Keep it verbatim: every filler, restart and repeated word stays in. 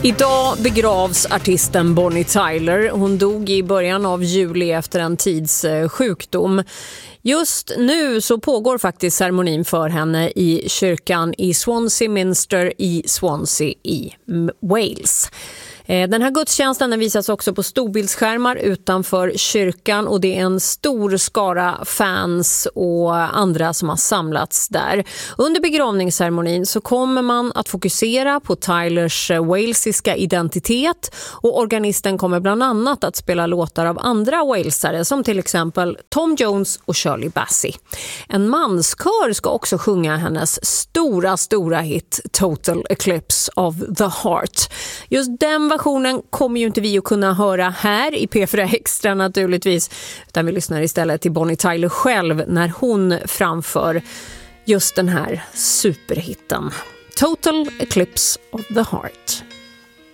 Idag begravs artisten Bonnie Tyler. Hon dog i början av juli efter en tids sjukdom. Just nu så pågår faktiskt ceremonin för henne i kyrkan i Swansea Minster i Swansea i Wales. Den här gudstjänsten den visas också på storbildsskärmar utanför kyrkan och det är en stor skara fans och andra som har samlats där. Under begravningsceremonin så kommer man att fokusera på Tylers walesiska identitet och organisten kommer bland annat att spela låtar av andra walesare som till exempel Tom Jones och Shirley Bassey. En manskör ska också sjunga hennes stora, stora hit Total Eclipse of the Heart. Just den versionen kommer ju inte vi att kunna höra här i P fyra Extra naturligtvis, utan vi lyssnar istället till Bonnie Tyler själv när hon framför just den här superhitten Total Eclipse of the Heart.